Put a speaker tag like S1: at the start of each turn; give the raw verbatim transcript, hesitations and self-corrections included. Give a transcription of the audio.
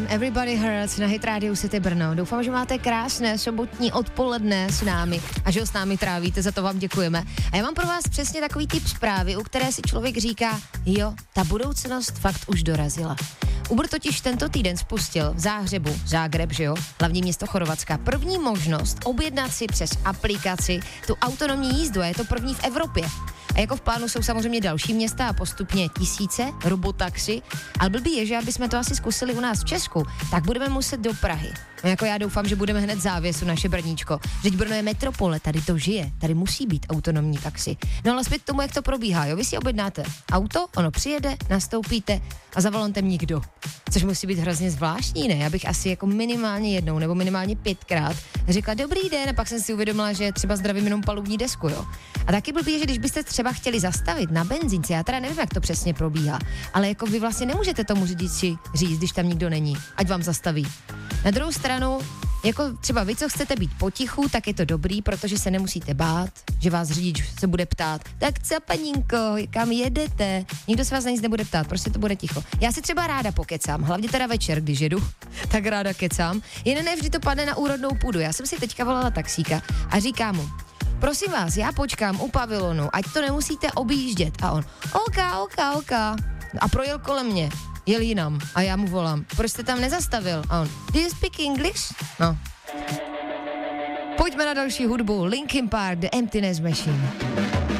S1: Time, Everybody Hurts na Hit Radio City Brno. Doufám, že máte krásné sobotní odpoledne s námi a že ho s námi trávíte, za to vám děkujeme. A já mám pro vás přesně takový typ zprávy, u které si člověk říká, jo, ta budoucnost fakt už dorazila. Uber totiž tento týden spustil v Záhřebu, Zágreb, že jo, hlavní město Chorvatska, první možnost objednat si přes aplikaci tu autonomní jízdu a je to první v Evropě. A jako v plánu jsou samozřejmě další města a postupně tisíce robotaxi, ale blbý je, že aby jsme to asi zkusili u nás v Česku, tak budeme muset do Prahy. No jako já doufám, že budeme hned závěsu, naše Brníčko. Vždyť Brno je metropole, tady to žije, tady musí být autonomní taxi. No ale zpět k tomu, jak to probíhá, jo, vy si objednáte auto, ono přijede, nastoupíte a za volantem nikdo. Což musí být hrozně zvláštní, ne? Já bych asi jako minimálně jednou nebo minimálně pětkrát řekla dobrý den a pak jsem si uvědomila, že třeba zdravím jenom palubní desku, jo. A taky blbý je, že když byste třeba chtěli zastavit na benzínce, já teda nevím, jak to přesně probíhá, ale jako vy vlastně nemůžete tomu řidiči říct, když tam nikdo není, ať vám zastaví. Na druhou stranu, jako třeba vy, co chcete být potichu, tak je to dobrý, protože se nemusíte bát, že vás řidič se bude ptát, tak co, paninko, kam jedete? Nikdo se vás na nic nebude ptát, prostě to bude ticho. Já si třeba ráda pokecám, hlavně teda večer, když jedu, tak ráda kecám, jen ne vždy to padne na úrodnou půdu. Já jsem si teďka volala taxíka a říkám mu, prosím vás, já počkám u pavilonu, ať to nemusíte objíždět. A on, ok, ok, ok. A projel kolem mě. Jel jinam. A já mu volám, proč jste tam nezastavil? A on, do you speak English? No. Pojďme na další hudbu. Linkin Park, The Emptiness Machine.